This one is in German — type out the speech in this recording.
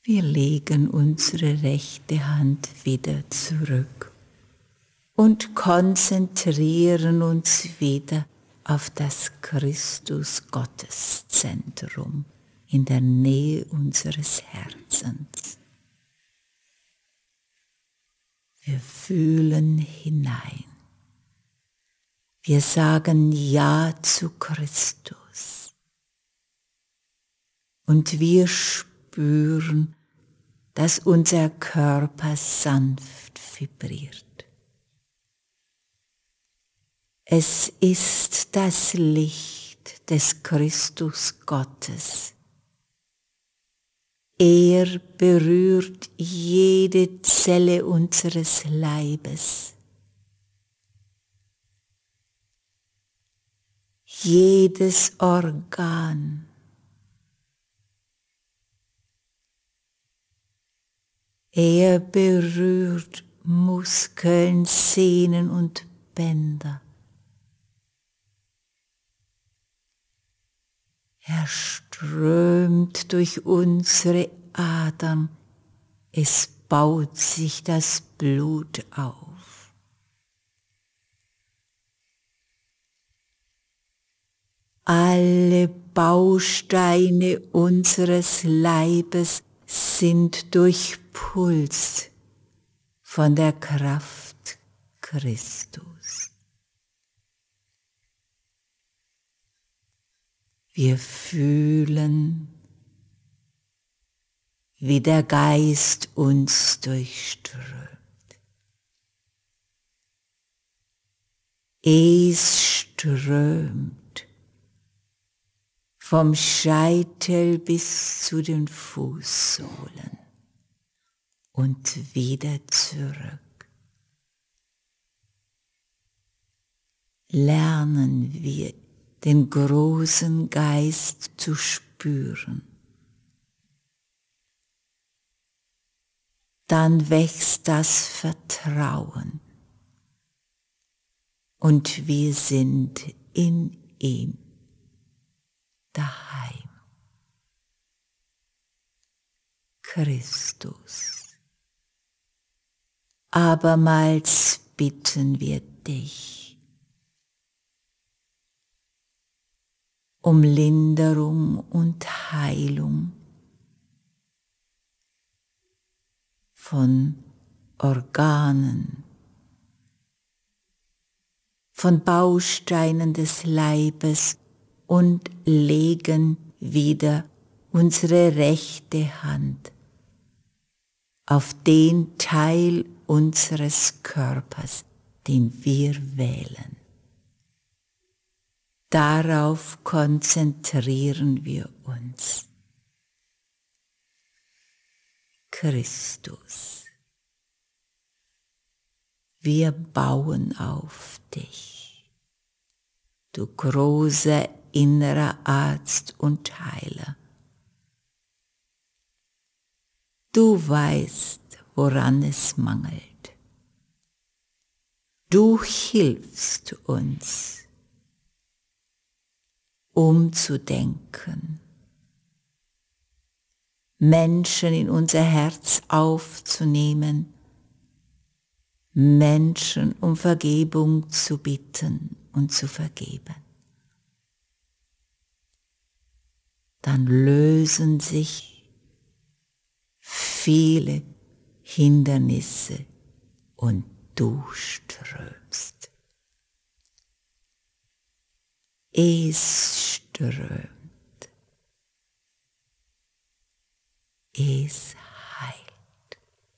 Wir legen unsere rechte Hand wieder zurück und konzentrieren uns wieder auf das Christus-Gottes-Zentrum in der Nähe unseres Herzens. Wir fühlen hinein. Wir sagen Ja zu Christus. Und wir spüren, dass unser Körper sanft vibriert. Es ist das Licht des Christus Gottes. Er berührt jede Zelle unseres Leibes. Jedes Organ. Er berührt Muskeln, Sehnen und Bänder. Er strömt durch unsere Adern. Es baut sich das Blut auf. Alle Bausteine unseres Leibes sind durchpulst von der Kraft Christus. Wir fühlen, wie der Geist uns durchströmt. Es strömt vom Scheitel bis zu den Fußsohlen und wieder zurück. Lernen wir den großen Geist zu spüren. Dann wächst das Vertrauen und wir sind in ihm daheim. Christus. Abermals bitten wir dich um Linderung und Heilung von Organen, von Bausteinen des Leibes und legen wieder unsere rechte Hand auf den Teil unseres Körpers, den wir wählen. Darauf konzentrieren wir uns. Christus. Wir bauen auf dich, du großer innerer Arzt und Heiler. Du weißt, woran es mangelt. Du hilfst uns, umzudenken, Menschen in unser Herz aufzunehmen, Menschen um Vergebung zu bitten und zu vergeben. Dann lösen sich viele Hindernisse und du strömst. Es strömt. Es